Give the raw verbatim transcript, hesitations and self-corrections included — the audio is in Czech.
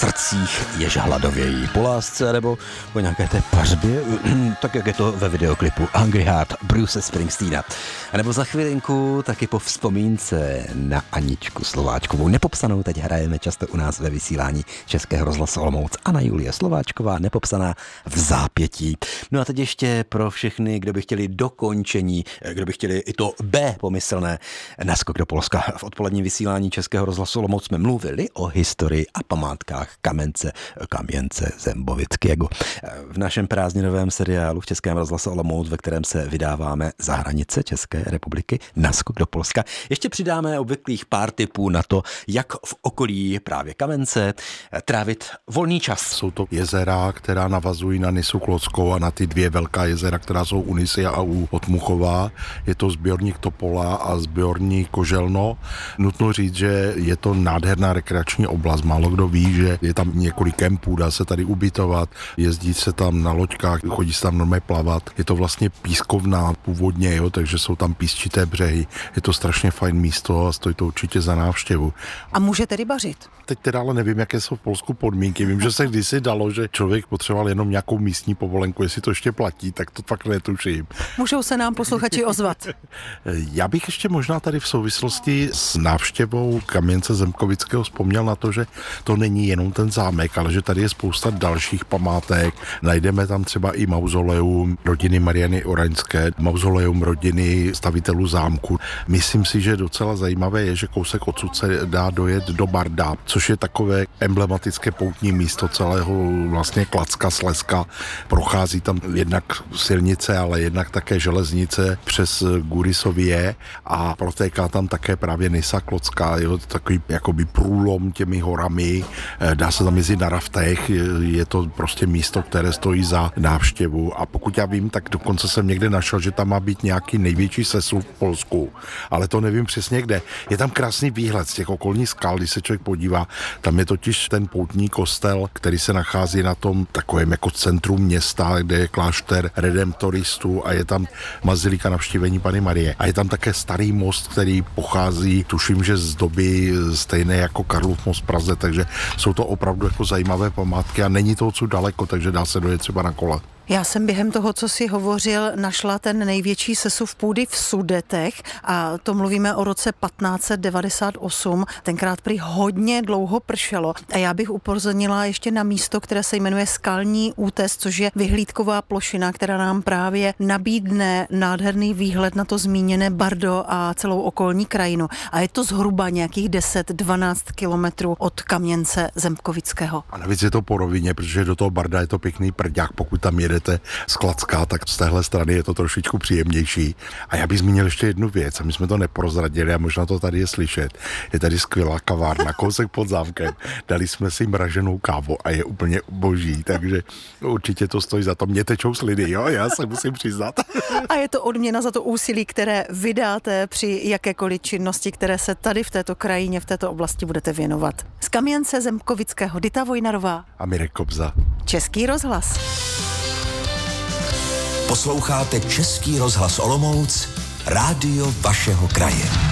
srdcích jež hladovějí po lásce nebo po nějaké té pařbě, tak jak je to ve videoklipu Hungry Heart Bruce Springsteena. A nebo za chvilinku taky po vzpomínce na Aničku Slováčkovou. Nepopsanou teď hrajeme často u nás ve vysílání Českého rozhlasu Olomouc. Anna Julie Slováčková, nepopsaná v zápětí. No a teď ještě pro všechny, kdo by chtěli dokončení, kdo by chtěli i to B pomyslné naskok do Polska. V odpoledním vysílání Českého rozhlasu Olomouc jsme mluvili o historii a památkách Kamence, Kamjence Zembovického. V našem prázdninovém seriálu v Českém rozhlasu Olomouc, ve kterém se vydáváme za hranice České republiky, naskok do Polska, ještě přidáme obvyklých pár tipů na to, jak v okolí právě Kamence trávit volný čas. Jsou to jezera, která navazují na Nysu Klodskou a na ty dvě velká jezera, která jsou u Nysy a u Otmuchova. Je to sběrník Topola a sběrník Koželno. Nutno říct, že je to nádherná rekreační oblast. Málo kdo ví, že je tam několik kempů, dá se tady ubytovat, jezdí se tam na loďkách, chodí se tam normálně plavat. Je to vlastně pískovná původně, jo, takže jsou tam písčité břehy. Je to strašně fajn místo a stojí to určitě za návštěvu. A může tedy vařit? Teď teda ale nevím, jaké jsou v Polsku podmínky. Vím, že se kdysi dalo, že člověk potřeboval jenom nějakou místní povolenku, jestli to ještě platí, tak to fakt netuším. Můžou se nám posluchači ozvat. Já bych ještě možná tady v souvislosti s návštěvou Kamjence Zemkovického vzpomněl na to, že to není jenom ten zámek, ale že tady je spousta dalších památek. Najdeme tam třeba i mauzoleum rodiny Mariany Oraňské, mauzoleum rodiny stavitelů zámku. Myslím si, že docela zajímavé je, že kousek odsud se dá dojet do Barda, což je takové emblematické poutní místo celého vlastně Kladska, Slezska. Prochází tam jednak silnice, ale jednak také železnice přes Gurisovie a protéká tam také právě Nysa Klodská, jo, takový jakoby průlom těmi horami, dá se tam jezdit na raftech, je to prostě místo, které stojí za návštěvu a pokud já vím, tak dokonce jsem někde našel, že tam má být nějaký největší sesuv v Polsku, ale to nevím přesně kde. Je tam krásný výhled z těch okolních skal, když se člověk podívá, tam je totiž ten poutní kostel, který se nachází na tom takovém jako centru města, kde je klášter redemptoristů a je tam bazilika Navštívení Panny Marie. A je tam také starý most, který pochází, tuším, že z doby stejné jako Karlův most v Praze, takže jsou to opravdu jako zajímavé památky a není to odsud daleko, takže dá se dojet třeba na kole. Já jsem během toho, co si hovořil, našla ten největší sesuv půdy v Sudetech a to mluvíme o roce patnáct set devadesát osm. Tenkrát prý hodně dlouho pršelo a já bych upozornila ještě na místo, které se jmenuje Skalní útes, což je vyhlídková plošina, která nám právě nabídne nádherný výhled na to zmíněné Bardo a celou okolní krajinu. A je to zhruba nějakých deset dvanáct kilometrů od Kamjence Zemkovického. A navíc je to po rovině, protože do toho Barda je to pěkný prďák, pokud tam jedete z Kladska, tak z téhle strany je to trošičku příjemnější. A já bych zmínil ještě jednu věc, a my jsme to neprozradili a možná to tady je slyšet. Je tady skvělá kavárna, kousek pod zámkem. Dali jsme si mraženou kávu a je úplně boží, takže určitě to stojí za to. Mě tečou slidy, jo, já se musím přiznat. A je to odměna za to úsilí, které vydáte při jakékoliv činnosti, které se tady v této krajině, v této oblasti budete věnovat. Z Kamjence Zemkovického Dita Vojnarová a Mirek Kobza. Český rozhlas. Posloucháte Český rozhlas Olomouc, rádio vašeho kraje.